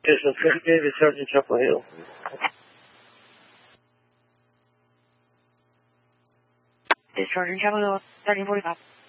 Station 50, discharging Chapel Hill. Discharging Chapel Hill, 1345.